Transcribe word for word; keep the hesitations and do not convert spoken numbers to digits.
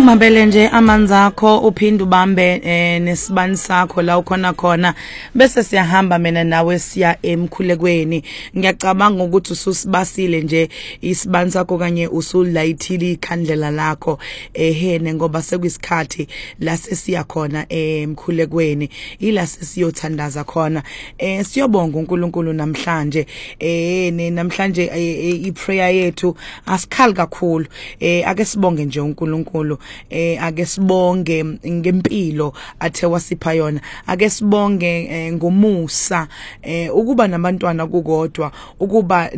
Umabele nje amanzi akho uphinde ubambe eh, nesibani sakho la ukhona khona bese siyahamba mina nawe siya emkhulekweni. Ngiyacabanga ukuthi ususibasile nje isibani sakho kanye usulayithile ikhandlela lakho ehene ngoba sekuyisikhathi la sesiya khona emkhulekweni ila sesiyothandaza khona. Eh siyobonga uNkulunkulu namhlanje eh namhlanje i prayer yethu asikhali kakhulu. Eh ake sibonge nje uNkulunkulu. Eh ake sibonge ngempilo athe wasipha yona, ake sibonge ngomusa eh ukuba nabantwana kukodwa, ukuba